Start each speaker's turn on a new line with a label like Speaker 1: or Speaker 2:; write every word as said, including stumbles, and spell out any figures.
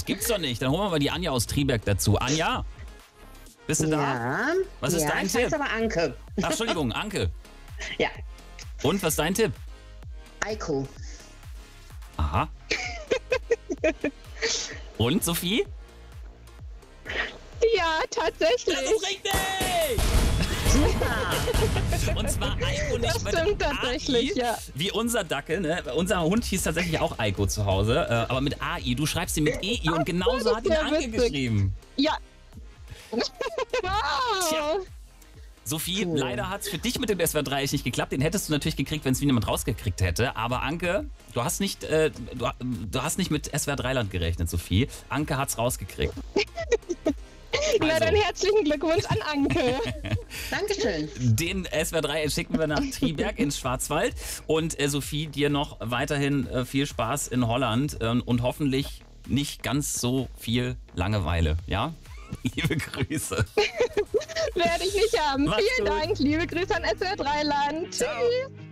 Speaker 1: Gibt's doch nicht. Dann holen wir mal die Anja aus Triberg dazu. Anja, bist du da?
Speaker 2: Ja.
Speaker 1: Was ist
Speaker 2: ja,
Speaker 1: dein
Speaker 2: ich
Speaker 1: Tipp?
Speaker 2: heiße aber Anke.
Speaker 1: Ach, Entschuldigung, Anke.
Speaker 2: Ja.
Speaker 1: Und, was ist dein Tipp?
Speaker 2: Eiko.
Speaker 1: Aha. Und, Sophie?
Speaker 3: Ja, tatsächlich.
Speaker 1: Das ist richtig! Und zwar Eiko nicht
Speaker 3: Das
Speaker 1: mit
Speaker 3: stimmt
Speaker 1: A I,
Speaker 3: tatsächlich, ja.
Speaker 1: wie unser Dackel. Ne? Unser Hund hieß tatsächlich auch Eiko zu Hause, äh, aber mit A I. Du schreibst ihn mit E I und genauso
Speaker 3: das
Speaker 1: hat ihn
Speaker 3: ist ja
Speaker 1: Anke
Speaker 3: witzig.
Speaker 1: geschrieben.
Speaker 3: Ja.
Speaker 1: Tja.
Speaker 3: Wow.
Speaker 1: Sophie,
Speaker 2: Cool.
Speaker 1: leider hat es für dich mit dem S W R drei nicht geklappt. Den hättest du natürlich gekriegt, wenn es jemand rausgekriegt hätte. Aber Anke, du hast nicht, äh, du, du hast nicht mit S W R drei Land gerechnet, Sophie. Anke hat's rausgekriegt.
Speaker 3: Na
Speaker 1: Also.
Speaker 3: dann herzlichen Glückwunsch an Anke.
Speaker 2: Dankeschön.
Speaker 1: Den S W R drei schicken wir nach Triberg ins Schwarzwald. Und äh, Sophie, dir noch weiterhin äh, viel Spaß in Holland äh, und hoffentlich nicht ganz so viel Langeweile. Ja? Liebe Grüße.
Speaker 3: Werde ich nicht haben.
Speaker 1: Mach's
Speaker 3: Vielen
Speaker 1: gut.
Speaker 3: Dank. Liebe Grüße an S W R drei Land.
Speaker 1: Ciao.
Speaker 3: Tschüss.